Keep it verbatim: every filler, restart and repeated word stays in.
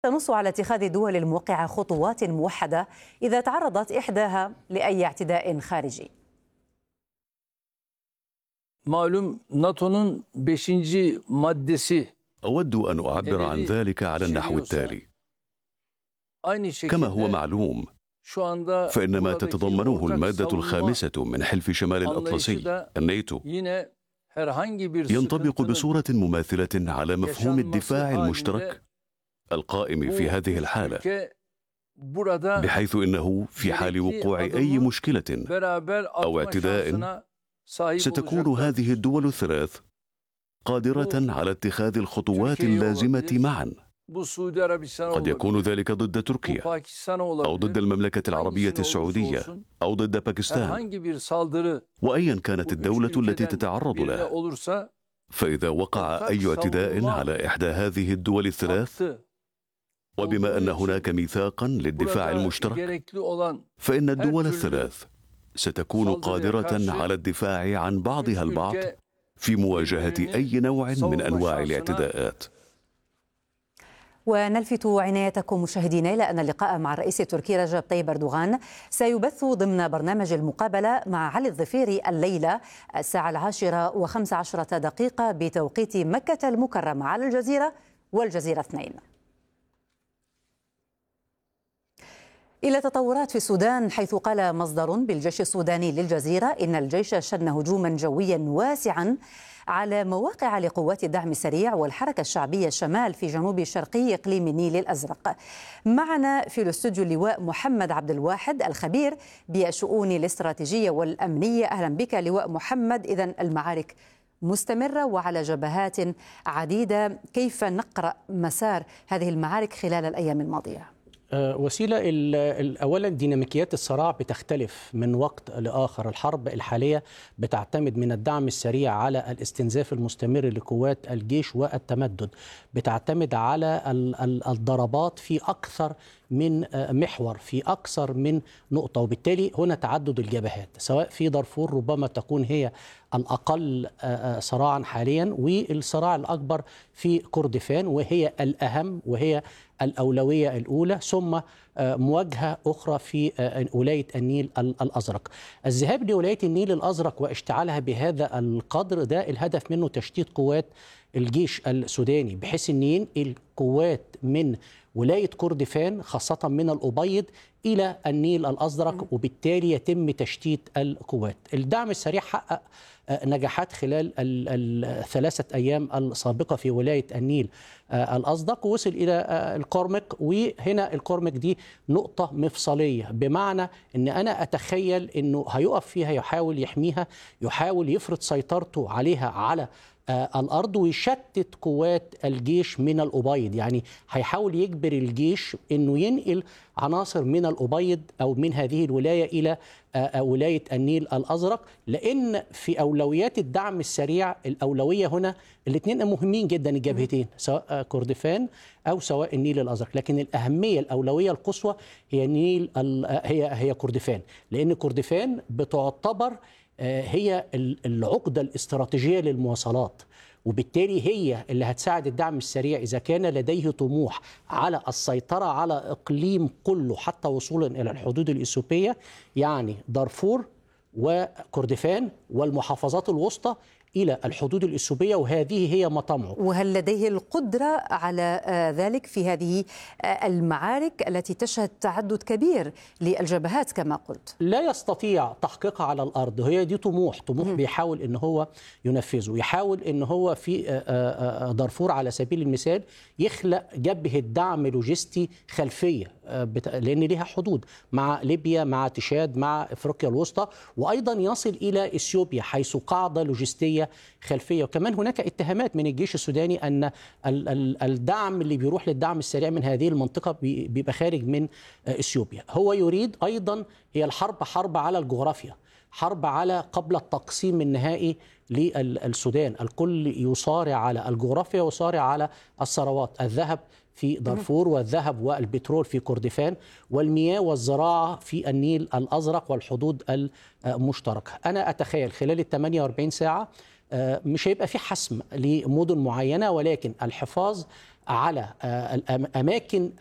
تنص على اتخاذ الدول الموقعة خطوات موحدة إذا تعرضت إحداها لأي اعتداء خارجي. معلوم ناتو'nun beşinci maddesi. أود أن أعبر عن ذلك على النحو التالي. كما هو معلوم، فإن ما تتضمنه المادة الخامسة من حلف شمال الأطلسي الناتو ينطبق بصورة مماثلة على مفهوم الدفاع المشترك القائم في هذه الحالة، بحيث إنه في حال وقوع أي مشكلة أو اعتداء ستكون هذه الدول الثلاث قادرة على اتخاذ الخطوات اللازمة معا. قد يكون ذلك ضد تركيا أو ضد المملكة العربية السعودية أو ضد باكستان، وأيا كانت الدولة التي تتعرض له. فإذا وقع أي اعتداء على إحدى هذه الدول الثلاث، وبما أن هناك ميثاقا للدفاع المشترك، فإن الدول الثلاث ستكون قادرة على الدفاع عن بعضها البعض في مواجهة أي نوع من أنواع الاعتداءات. ونلفت عنايتكم مشاهدينا إلى أن اللقاء مع الرئيس التركي رجب طيب أردوغان سيبث ضمن برنامج المقابلة مع علي الظفيري الليلة الساعة العاشرة وخمس عشرة دقيقة بتوقيت مكة المكرمة على الجزيرة والجزيرة اثنين. إلى تطورات في السودان، حيث قال مصدر بالجيش السوداني للجزيرة إن الجيش شن هجوما جويا واسعا على مواقع لقوات الدعم السريع والحركة الشعبية الشمال في جنوب شرقي إقليم النيل الأزرق. معنا في الاستوديو اللواء محمد عبد الواحد الخبير بالشؤون الاستراتيجية والأمنية. أهلا بك لواء محمد. إذن المعارك مستمرة وعلى جبهات عديدة، كيف نقرأ مسار هذه المعارك خلال الأيام الماضية؟ وسيلة. أولا ديناميكيات الصراع بتختلف من وقت لآخر. الحرب الحالية بتعتمد من الدعم السريع على الاستنزاف المستمر لقوات الجيش والتمدد، بتعتمد على الضربات في أكثر من محور، في أكثر من نقطة، وبالتالي هنا تعدد الجبهات. سواء في دارفور ربما تكون هي الأقل صراعا حاليا، والصراع الأكبر في كردفان وهي الأهم وهي الأولوية الأولى، ثم مواجهة أخرى في ولاية النيل الأزرق. الذهاب لولاية النيل الأزرق واشتعالها بهذا القدر ده الهدف منه تشتيت قوات الجيش السوداني، بحيث أن ينقل قوات من ولاية كردفان خاصة من الأبيض إلى النيل الأزرق، وبالتالي يتم تشتيت القوات. الدعم السريع حقق نجاحات خلال الثلاثة أيام السابقة في ولاية النيل الأزرق، ووصل إلى الكرمك، وهنا الكرمك دي نقطة مفصلية، بمعنى أن أنا أتخيل أنه هيقف فيها، يحاول يحميها، يحاول يفرض سيطرته عليها على الأرض، ويشتت قوات الجيش من الأبيض. يعني هيحاول يجبر الجيش أنه ينقل عناصر من الأبيض أو من هذه الولاية إلى ولاية النيل الأزرق، لأن في أولويات الدعم السريع الأولوية هنا الاثنين مهمين جدا، الجبهتين سواء كردفان أو سواء النيل الأزرق، لكن الأهمية الأولوية القصوى هي النيل هي هي كردفان، لأن كردفان بتعتبر هي العقدة الاستراتيجية للمواصلات، وبالتالي هي اللي هتساعد الدعم السريع إذا كان لديه طموح على السيطرة على إقليم كله حتى وصولا إلى الحدود الإثيوبية، يعني دارفور وكردفان والمحافظات الوسطى إلى الحدود الإثيوبية، وهذه هي مطامعه. وهل لديه القدرة على ذلك في هذه المعارك التي تشهد تعدد كبير للجبهات كما قلت؟ لا يستطيع تحقيقها على الأرض، هي دي طموح طموح م- بيحاول إن هو ينفذه. يحاول إن هو في دارفور على سبيل المثال يخلق جبهة دعم لوجستي خلفية، لأن لها حدود مع ليبيا، مع تشاد، مع أفريقيا الوسطى، وأيضا يصل إلى إثيوبيا حيث قاعدة لوجستية خلفية. وكمان هناك اتهامات من الجيش السوداني أن الدعم اللي بيروح للدعم السريع من هذه المنطقة بيبقى خارج من إثيوبيا. هو يريد أيضا، هي الحرب حرب على الجغرافيا، حرب على قبل التقسيم النهائي للسودان. الكل يصارع على الجغرافيا ويصارع على الثروات، الذهب في دارفور والذهب والبترول في كردفان والمياه والزراعة في النيل الأزرق والحدود المشتركة. أنا أتخيل خلال الثمانية وأربعين ساعة مش هيبقى في حسم لمدن معينة، ولكن الحفاظ على الأماكن